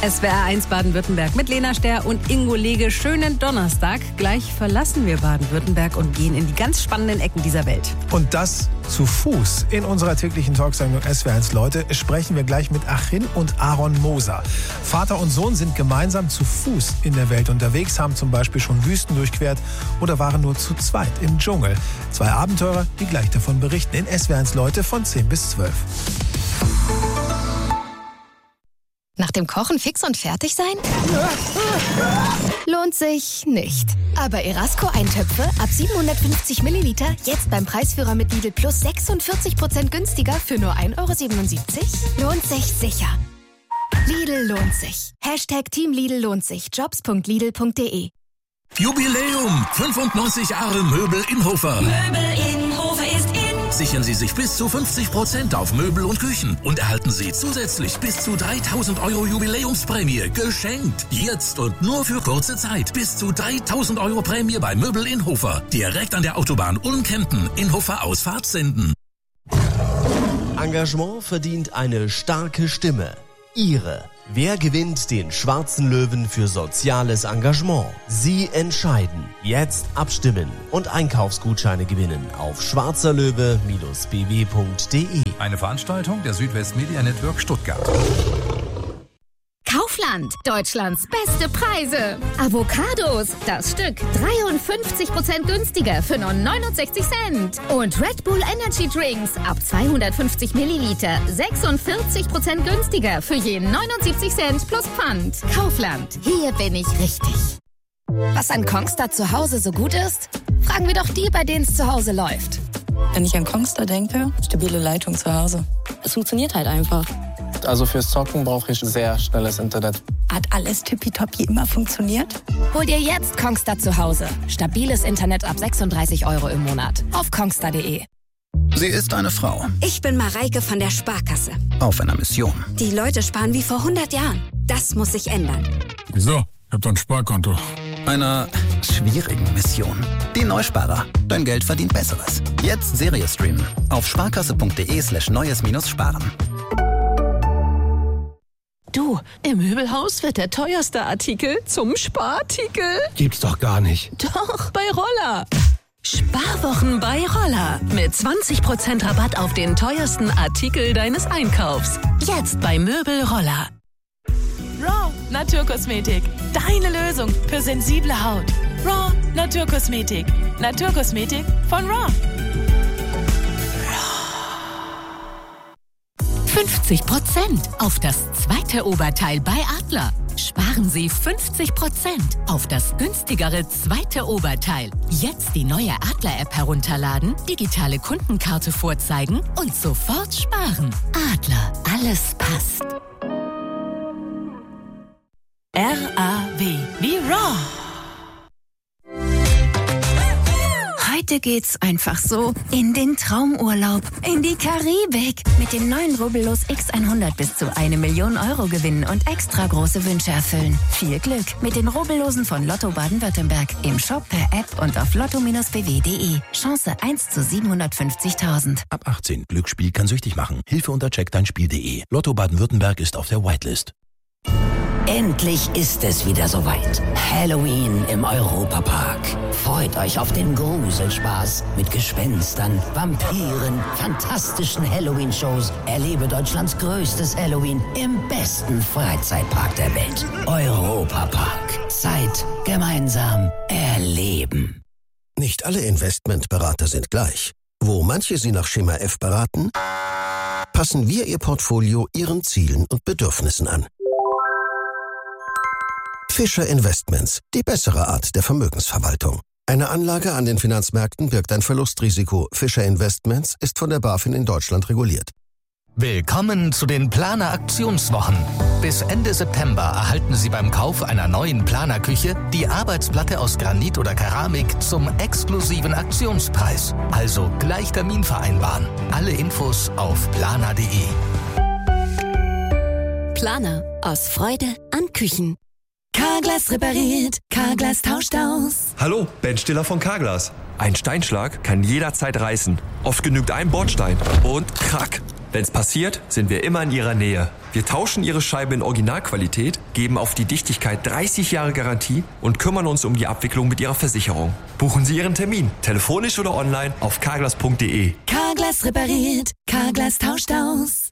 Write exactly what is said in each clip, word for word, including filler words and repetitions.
S W R eins Baden-Württemberg mit Lena Sterr und Ingo Lege. Schönen Donnerstag. Gleich verlassen wir Baden-Württemberg und gehen in die ganz spannenden Ecken dieser Welt. Und das zu Fuß. In unserer täglichen Talksendung S W R eins Leute sprechen wir gleich mit Achim und Aaron Moser. Vater und Sohn sind gemeinsam zu Fuß in der Welt unterwegs, haben zum Beispiel schon Wüsten durchquert oder waren nur zu zweit im Dschungel. Zwei Abenteurer, die gleich davon berichten in S W R eins Leute von zehn bis zwölf. Nach dem Kochen fix und fertig sein? Lohnt sich nicht. Aber Erasco-Eintöpfe ab siebenhundertfünfzig Milliliter jetzt beim Preisführer mit Lidl Plus sechsundvierzig Prozent günstiger für nur ein Euro siebenundsiebzig? Lohnt sich sicher. Lidl lohnt sich. Hashtag Team Lidl lohnt sich. jobs punkt lidl punkt de. Jubiläum! fünfundneunzig Jahre Möbel Inhofer. Möbel Inhofer ist in. Sichern Sie sich bis zu fünfzig Prozent auf Möbel und Küchen und erhalten Sie zusätzlich bis zu dreitausend Euro Jubiläumsprämie geschenkt. Jetzt und nur für kurze Zeit. Bis zu dreitausend Euro Prämie bei Möbel Inhofer. Direkt an der Autobahn Ulm-Kempten. Inhofer Ausfahrt senden. Engagement verdient eine starke Stimme. Ihre. Wer gewinnt den Schwarzen Löwen für soziales Engagement? Sie entscheiden. Jetzt abstimmen und Einkaufsgutscheine gewinnen auf schwarzerlöwe Bindestrich b w punkt de. Eine Veranstaltung der Südwest Media Network Stuttgart. Kaufland, Deutschlands beste Preise. Avocados, das Stück dreiundfünfzig Prozent günstiger für nur neunundsechzig Cent. Und Red Bull Energy Drinks ab zweihundertfünfzig Milliliter sechsundvierzig Prozent günstiger für je neunundsiebzig Cent plus Pfand. Kaufland, hier bin ich richtig. Was an Kongstar zu Hause so gut ist? Fragen wir doch die, bei denen es zu Hause läuft. Wenn ich an Kongstar denke, stabile Leitung zu Hause. Es funktioniert halt einfach. Also fürs Zocken brauche ich sehr schnelles Internet. Hat alles tippitoppi immer funktioniert? Hol dir jetzt Kongstar zu Hause. Stabiles Internet ab sechsunddreißig Euro im Monat. Auf kongstar punkt de. Sie ist eine Frau. Ich bin Mareike von der Sparkasse. Auf einer Mission. Die Leute sparen wie vor hundert Jahren. Das muss sich ändern. Wieso? Ich hab doch ein Sparkonto. Einer schwierigen Mission. Die Neusparer. Dein Geld verdient Besseres. Jetzt Serie streamen. Auf sparkasse punkt de slash neues minus sparen. Du, im Möbelhaus wird der teuerste Artikel zum Sparartikel. Gibt's doch gar nicht. Doch, bei Roller. Sparwochen bei Roller. Mit zwanzig Prozent Rabatt auf den teuersten Artikel deines Einkaufs. Jetzt bei Möbel Roller. Raw Naturkosmetik. Deine Lösung für sensible Haut. Raw Naturkosmetik. Naturkosmetik von Raw. fünfzig Prozent auf das zweite Oberteil bei Adler. Sparen Sie fünfzig Prozent auf das günstigere zweite Oberteil. Jetzt die neue Adler-App herunterladen, digitale Kundenkarte vorzeigen und sofort sparen. Adler, alles passt. R A W wie Raw. Heute geht's einfach so in den Traumurlaub, in die Karibik. Mit dem neuen Rubbellos X hundert bis zu eine Million Euro gewinnen und extra große Wünsche erfüllen. Viel Glück mit den Rubbellosen von Lotto Baden-Württemberg. Im Shop, per App und auf lotto Bindestrich b w punkt de. Chance eins zu siebenhundertfünfzigtausend. Ab achtzehn. Glücksspiel kann süchtig machen. Hilfe unter check dein Spiel punkt de. Lotto Baden-Württemberg ist auf der Whitelist. Endlich ist es wieder soweit. Halloween im Europapark. Freut euch auf den Gruselspaß mit Gespenstern, Vampiren, fantastischen Halloween-Shows. Erlebe Deutschlands größtes Halloween im besten Freizeitpark der Welt. Europapark. Zeit gemeinsam erleben. Nicht alle Investmentberater sind gleich. Wo manche Sie nach Schema F beraten, passen wir Ihr Portfolio Ihren Zielen und Bedürfnissen an. Fischer Investments, die bessere Art der Vermögensverwaltung. Eine Anlage an den Finanzmärkten birgt ein Verlustrisiko. Fischer Investments ist von der BaFin in Deutschland reguliert. Willkommen zu den Planer-Aktionswochen. Bis Ende September erhalten Sie beim Kauf einer neuen Planerküche die Arbeitsplatte aus Granit oder Keramik zum exklusiven Aktionspreis. Also gleich Termin vereinbaren. Alle Infos auf planer punkt de. Planer. Aus Freude an Küchen. Carglass repariert, Carglass tauscht aus. Hallo, Ben Stiller von Carglass. Ein Steinschlag kann jederzeit reißen. Oft genügt ein Bordstein und krack. Wenn's passiert, sind wir immer in Ihrer Nähe. Wir tauschen Ihre Scheibe in Originalqualität, geben auf die Dichtigkeit dreißig Jahre Garantie und kümmern uns um die Abwicklung mit Ihrer Versicherung. Buchen Sie Ihren Termin, telefonisch oder online auf carglass punkt de. Carglass repariert, Carglass tauscht aus.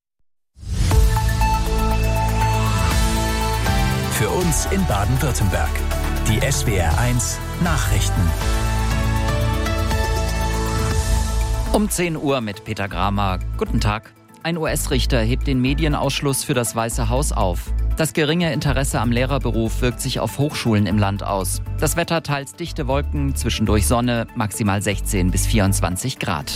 Für uns in Baden-Württemberg. Die S W R eins Nachrichten. Um zehn Uhr mit Peter Gramer. Guten Tag. Ein U S-Richter hebt den Medienausschluss für das Weiße Haus auf. Das geringe Interesse am Lehrerberuf wirkt sich auf Hochschulen im Land aus. Das Wetter teils dichte Wolken, zwischendurch Sonne, maximal sechzehn bis vierundzwanzig Grad.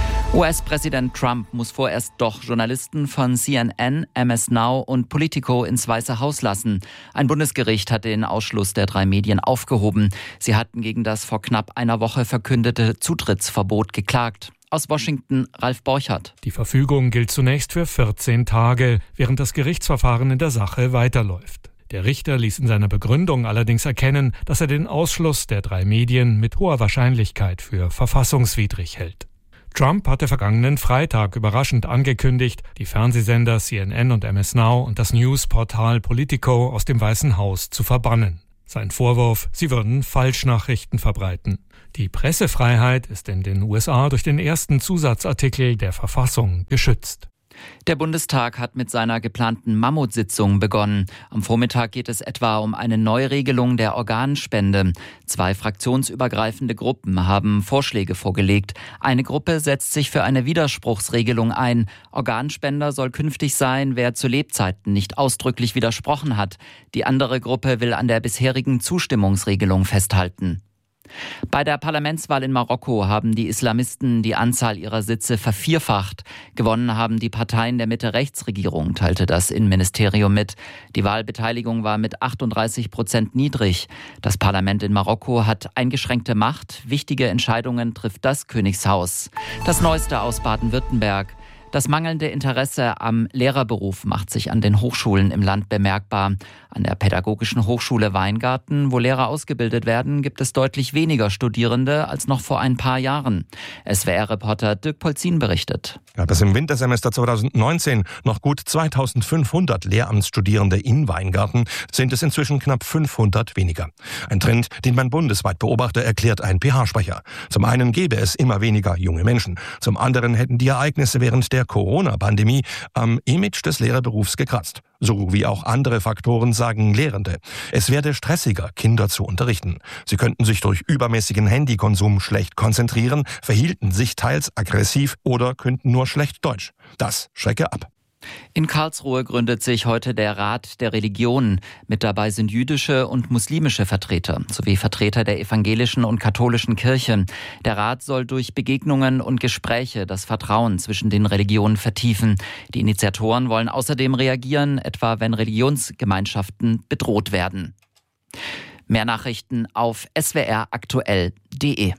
U S-Präsident Trump muss vorerst doch Journalisten von C N N, M S Now und Politico ins Weiße Haus lassen. Ein Bundesgericht hat den Ausschluss der drei Medien aufgehoben. Sie hatten gegen das vor knapp einer Woche verkündete Zutrittsverbot geklagt. Aus Washington, Ralf Borchert. Die Verfügung gilt zunächst für vierzehn Tage, während das Gerichtsverfahren in der Sache weiterläuft. Der Richter ließ in seiner Begründung allerdings erkennen, dass er den Ausschluss der drei Medien mit hoher Wahrscheinlichkeit für verfassungswidrig hält. Trump hatte vergangenen Freitag überraschend angekündigt, die Fernsehsender C N N und M S Now und das Newsportal Politico aus dem Weißen Haus zu verbannen. Sein Vorwurf, sie würden Falschnachrichten verbreiten. Die Pressefreiheit ist in den U S A durch den ersten Zusatzartikel der Verfassung geschützt. Der Bundestag hat mit seiner geplanten Mammutsitzung begonnen. Am Vormittag geht es etwa um eine Neuregelung der Organspende. Zwei fraktionsübergreifende Gruppen haben Vorschläge vorgelegt. Eine Gruppe setzt sich für eine Widerspruchsregelung ein. Organspender soll künftig sein, wer zu Lebzeiten nicht ausdrücklich widersprochen hat. Die andere Gruppe will an der bisherigen Zustimmungsregelung festhalten. Bei der Parlamentswahl in Marokko haben die Islamisten die Anzahl ihrer Sitze vervierfacht. Gewonnen haben die Parteien der Mitte-Rechts-Regierung, teilte das Innenministerium mit. Die Wahlbeteiligung war mit achtunddreißig Prozent niedrig. Das Parlament in Marokko hat eingeschränkte Macht. Wichtige Entscheidungen trifft das Königshaus. Das Neueste aus Baden-Württemberg. Das mangelnde Interesse am Lehrerberuf macht sich an den Hochschulen im Land bemerkbar. An der Pädagogischen Hochschule Weingarten, wo Lehrer ausgebildet werden, gibt es deutlich weniger Studierende als noch vor ein paar Jahren. S W R-Reporter Dirk Polzin berichtet. Gab es im Wintersemester zweitausendneunzehn noch gut zweitausendfünfhundert Lehramtsstudierende in Weingarten, sind es inzwischen knapp fünfhundert weniger. Ein Trend, den man bundesweit beobachte, erklärt ein P H-Sprecher. Zum einen gäbe es immer weniger junge Menschen. Zum anderen hätten die Ereignisse während der Corona-Pandemie am Image des Lehrerberufs gekratzt. So wie auch andere Faktoren sagen Lehrende. Es werde stressiger, Kinder zu unterrichten. Sie könnten sich durch übermäßigen Handykonsum schlecht konzentrieren, verhielten sich teils aggressiv oder könnten nur schlecht Deutsch. Das schrecke ab. In Karlsruhe gründet sich heute der Rat der Religionen. Mit dabei sind jüdische und muslimische Vertreter sowie Vertreter der evangelischen und katholischen Kirche. Der Rat soll durch Begegnungen und Gespräche das Vertrauen zwischen den Religionen vertiefen. Die Initiatoren wollen außerdem reagieren, etwa wenn Religionsgemeinschaften bedroht werden. Mehr Nachrichten auf s w r aktuell punkt de.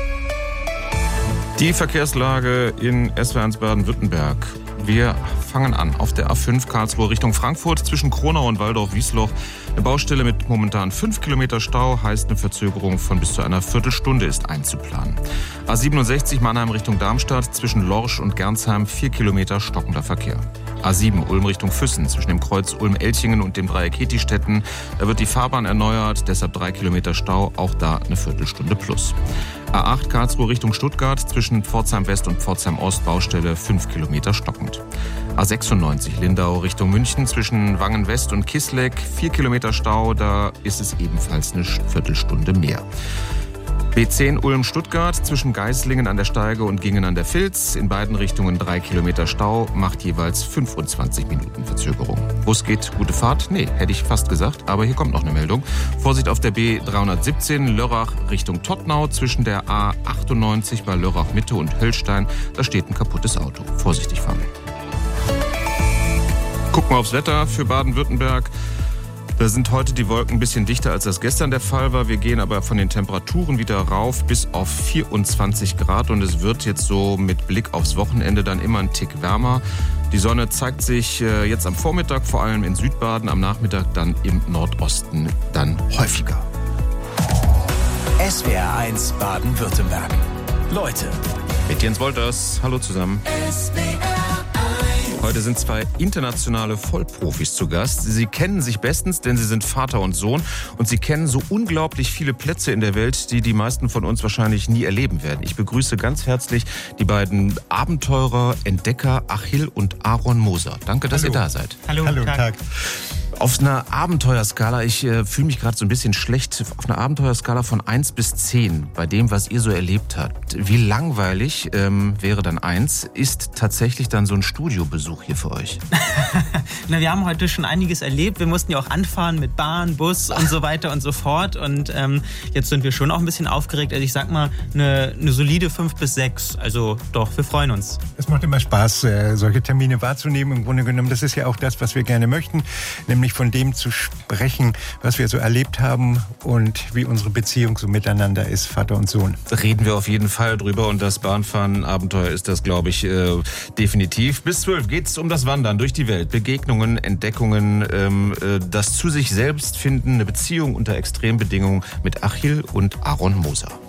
Die Verkehrslage in S W R eins Baden-Württemberg. Wir fangen an auf der A fünf Karlsruhe Richtung Frankfurt zwischen Kronau und Waldorf-Wiesloch. Eine Baustelle mit momentan fünf Kilometer Stau heißt, eine Verzögerung von bis zu einer Viertelstunde ist einzuplanen. A siebenundsechzig Mannheim Richtung Darmstadt zwischen Lorsch und Gernsheim vier Kilometer stockender Verkehr. A sieben Ulm Richtung Füssen zwischen dem Kreuz Ulm-Elchingen und dem Dreieck Hetistetten. Da wird die Fahrbahn erneuert, deshalb drei Kilometer Stau, auch da eine Viertelstunde plus. A acht Karlsruhe Richtung Stuttgart zwischen Pforzheim West und Pforzheim Ost Baustelle fünf Kilometer stockend. A sechsundneunzig Lindau Richtung München zwischen Wangen West und Kisleck vier Kilometer Stau, da ist es ebenfalls eine Viertelstunde mehr. B zehn Ulm-Stuttgart zwischen Geislingen an der Steige und Gingen an der Vilz. In beiden Richtungen drei Kilometer Stau, macht jeweils fünfundzwanzig Minuten Verzögerung. Bus geht, gute Fahrt? Nee, hätte ich fast gesagt, aber hier kommt noch eine Meldung. Vorsicht auf der B dreihundertsiebzehn Lörrach Richtung Tottnau zwischen der A achtundneunzig bei Lörrach Mitte und Höllstein. Da steht ein kaputtes Auto. Vorsichtig fahren. Gucken wir aufs Wetter für Baden-Württemberg. Da sind heute die Wolken ein bisschen dichter, als das gestern der Fall war. Wir gehen aber von den Temperaturen wieder rauf bis auf vierundzwanzig Grad. Und es wird jetzt so mit Blick aufs Wochenende dann immer ein Tick wärmer. Die Sonne zeigt sich jetzt am Vormittag, vor allem in Südbaden, am Nachmittag dann im Nordosten dann häufiger. S W R eins Baden-Württemberg. Leute. Mit Jens Wolters. Hallo zusammen. S W R Heute sind zwei internationale Vollprofis zu Gast. Sie kennen sich bestens, denn sie sind Vater und Sohn. Und sie kennen so unglaublich viele Plätze in der Welt, die die meisten von uns wahrscheinlich nie erleben werden. Ich begrüße ganz herzlich die beiden Abenteurer, Entdecker Achill und Aaron Moser. Danke, dass Hallo. ihr da seid. Hallo, Hallo Tag. Tag. Auf einer Abenteuerskala, ich äh, fühle mich gerade so ein bisschen schlecht, auf einer Abenteuerskala von eins bis zehn, bei dem, was ihr so erlebt habt, wie langweilig ähm, wäre dann eins, ist tatsächlich dann so ein Studiobesuch hier für euch? Na, wir haben heute schon einiges erlebt. Wir mussten ja auch anfahren mit Bahn, Bus und so weiter und so fort. Und ähm, jetzt sind wir schon auch ein bisschen aufgeregt. Also ich sag mal, eine, eine solide fünf bis sechs. Also doch, wir freuen uns. Es macht immer Spaß, solche Termine wahrzunehmen. Im Grunde genommen, das ist ja auch das, was wir gerne möchten, nämlich von dem zu sprechen, was wir so erlebt haben und wie unsere Beziehung so miteinander ist, Vater und Sohn. Reden wir auf jeden Fall drüber und das Bahnfahren-Abenteuer ist das, glaube ich, äh, definitiv. Bis zwölf geht es um das Wandern durch die Welt. Begegnungen, Entdeckungen, ähm, äh, das zu sich selbst finden, eine Beziehung unter Extrembedingungen mit Achill und Aaron Moser.